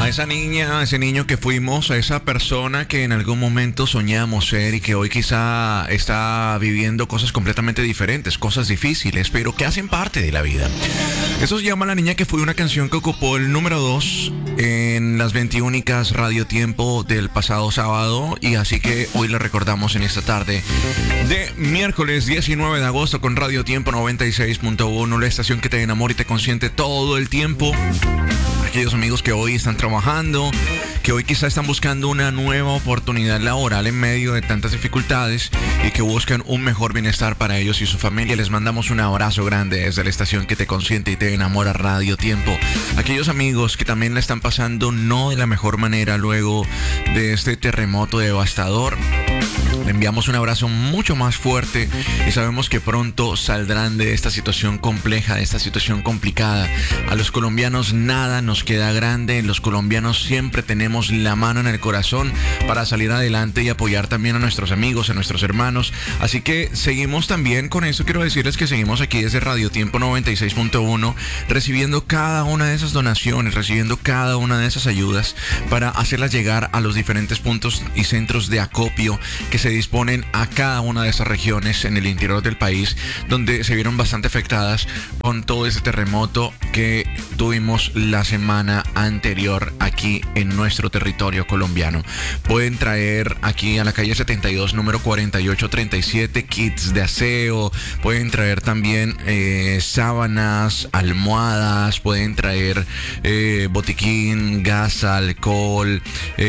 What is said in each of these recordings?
A esa niña, a ese niño que fuimos, a esa persona que en algún momento soñamos ser y que hoy quizá está viviendo cosas completamente diferentes, cosas difíciles, pero que hacen parte de la vida. Eso se llama La Niña que Fue, una canción que ocupó el número 2 en las 21 Radio Tiempo del pasado sábado, y así que hoy la recordamos en esta tarde de miércoles 19 de agosto con Radio Tiempo 96.1, la estación que te enamora y te consiente todo el tiempo. Aquellos amigos que hoy están trabajando, que hoy quizá están buscando una nueva oportunidad laboral en medio de tantas dificultades y que buscan un mejor bienestar para ellos y su familia, les mandamos un abrazo grande desde la estación que te consiente y te enamora, Radio Tiempo. Aquellos amigos que también la están pasando no de la mejor manera luego de este terremoto devastador, le enviamos un abrazo mucho más fuerte y sabemos que pronto saldrán de esta situación compleja, de esta situación complicada. A los colombianos nada nos queda grande, los colombianos siempre tenemos la mano en el corazón para salir adelante y apoyar también a nuestros amigos, a nuestros hermanos. Así que seguimos también con eso, quiero decirles que seguimos aquí desde Radio Tiempo 96.1 recibiendo cada una de esas donaciones, recibiendo cada una de esas ayudas para hacerlas llegar a los diferentes puntos y centros de acopio que se disponen a cada una de esas regiones en el interior del país, donde se vieron bastante afectadas con todo ese terremoto que tuvimos la semana anterior aquí en nuestro territorio colombiano. Pueden traer aquí a la calle 72, número 4837, kits de aseo, pueden traer también sábanas, almohadas, pueden traer botiquín, gas, alcohol,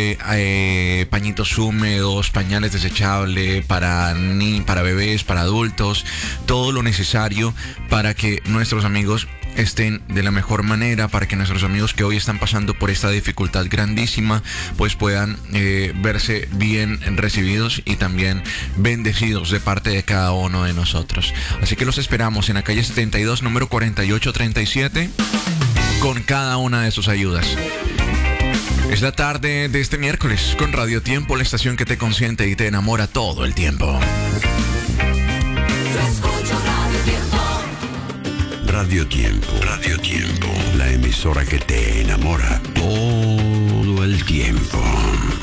pañitos húmedos, pañales desechables para bebés, para adultos, todo lo necesario para que nuestros amigos estén de la mejor manera, para que nuestros amigos que hoy están pasando por esta dificultad grandísima pues puedan verse bien recibidos y también bendecidos de parte de cada uno de nosotros. Así que los esperamos en la calle 72, número 4837 con cada una de sus ayudas. Es la tarde de este miércoles con Radio Tiempo, la estación que te consiente y te enamora todo el tiempo. Radio Tiempo, Radio Tiempo, la emisora que te enamora todo el tiempo.